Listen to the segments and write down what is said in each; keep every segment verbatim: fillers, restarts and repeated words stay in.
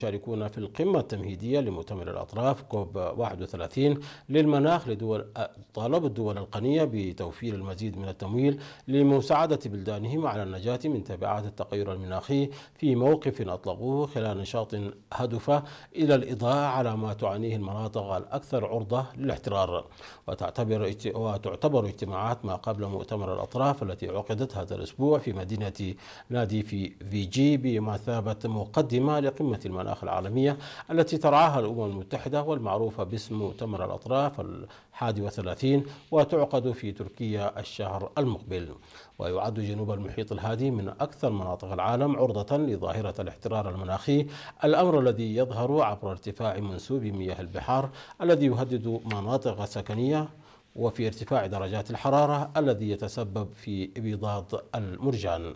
يشاركون في القمة التمهيدية لمؤتمر الأطراف كوب واحد وثلاثين للمناخ لدول طالب الدول الغنية بتوفير المزيد من التمويل لمساعدة بلدانهم على النجاة من تبعات التغير المناخي في موقف أطلقوه خلال نشاط هدف إلى الإضاءة على ما تعانيه المناطق الأكثر عرضة للاحترار. وتعتبر وتعتبر اجتماعات ما قبل مؤتمر الأطراف التي عقدت هذا الأسبوع في مدينة نادي في فيجي بمثابة مقدمة لقمة المناخ العالمية التي ترعاها الأمم المتحدة والمعروفة باسم مؤتمر الأطراف الحادي والثلاثين، وتعقد في تركيا الشهر المقبل. ويعد جنوب المحيط الهادي من أكثر مناطق العالم عرضة لظاهرة الاحترار المناخي، الأمر الذي يظهر عبر ارتفاع منسوب مياه البحار الذي يهدد مناطق سكنية، وفي ارتفاع درجات الحرارة الذي يتسبب في انبضاض المرجان.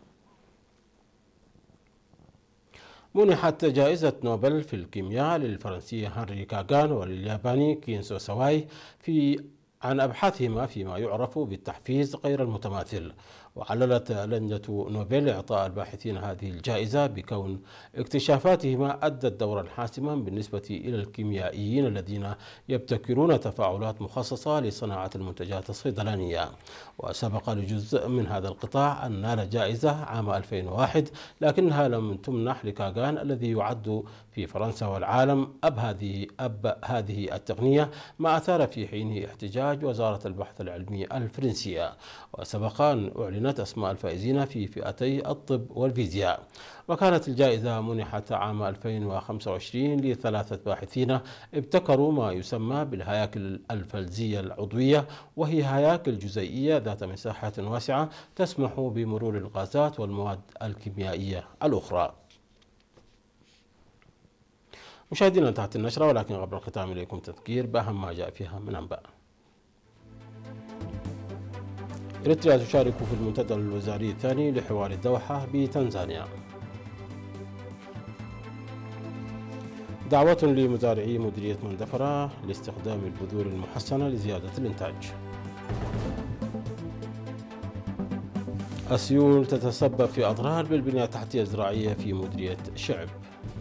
منحت جائزة نوبل في الكيمياء للفرنسي هنري كاغان وللياباني كينسو سواي في عن أبحاثهما فيما يعرف بالتحفيز غير المتماثل. وعللت لجنة نوبل إعطاء الباحثين هذه الجائزة بكون اكتشافاتهما أدت دورا حاسما بالنسبة إلى الكيميائيين الذين يبتكرون تفاعلات مخصصة لصناعة المنتجات الصيدلانية. وسبق لجزء من هذا القطاع أن نال جائزة عام ألفين وواحد، لكنها لم تمنح لكاغان الذي يعد في فرنسا والعالم أب هذه أب هذه التقنية، ما أثار في حينه احتجاج وزارة البحث العلمي الفرنسية. وسبق أن أعلنت أسماء الفائزين في فئتي الطب والفيزياء. وكانت الجائزة منحت عام ألفين وخمسة وعشرين لثلاثة باحثين ابتكروا ما يسمى بالهياكل الفلزية العضوية، وهي هياكل جزيئية ذات مساحة واسعة تسمح بمرور الغازات والمواد الكيميائية الأخرى. مشاهدينا، انتهت النشرة، ولكن قبل الختام إليكم تذكير بأهم ما جاء فيها من أنباء. إريتريا تشارك في المنتدى الوزاري الثاني لحوار الدوحة بتنزانيا. دعوة لمزارعي مديرية مندفرة لاستخدام البذور المحسنة لزيادة الإنتاج. السيول تتسبب في أضرار بالبنية التحتية الزراعية في مديرية شعب.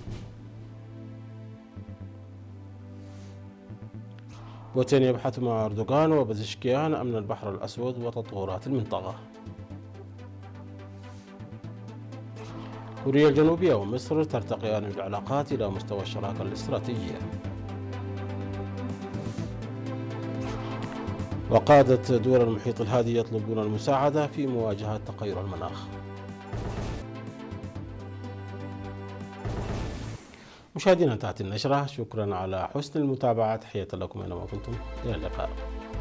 بوتين يبحث مع أردوغان وبزشكيان أمن البحر الأسود وتطورات المنطقة. كوريا الجنوبية ومصر ترتقيان بالعلاقات إلى مستوى الشراكة الاستراتيجية. وقادة دول المحيط الهادي يطلبون المساعدة في مواجهة تغير المناخ. مشاهدينا، انتهت النشرة، شكرا على حسن المتابعة، تحية لكم أينما كنتم، إلى اللقاء.